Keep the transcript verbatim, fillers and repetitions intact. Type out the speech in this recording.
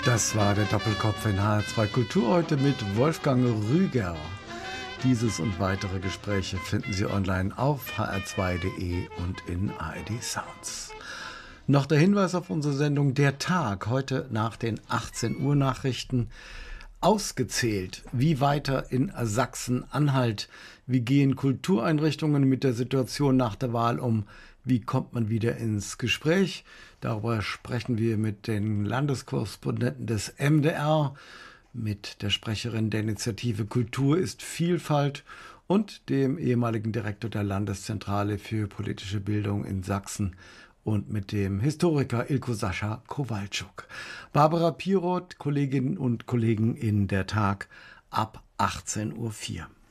Das war der Doppelkopf in H R zwei Kultur heute mit Wolfgang Rüger. Dieses und weitere Gespräche finden Sie online auf h r zwei punkt de und in A R D Sounds. Noch der Hinweis auf unsere Sendung Der Tag, heute nach den achtzehn Uhr Nachrichten. Ausgezählt, wie weiter in Sachsen-Anhalt? Wie gehen Kultureinrichtungen mit der Situation nach der Wahl um? Wie kommt man wieder ins Gespräch? Darüber sprechen wir mit den Landeskorrespondenten des M D R, mit der Sprecherin der Initiative Kultur ist Vielfalt und dem ehemaligen Direktor der Landeszentrale für politische Bildung in Sachsen und mit dem Historiker Ilko Sascha Kowalczuk. Barbara Piroth, Kolleginnen und Kollegen in Der Tag ab achtzehn Uhr vier.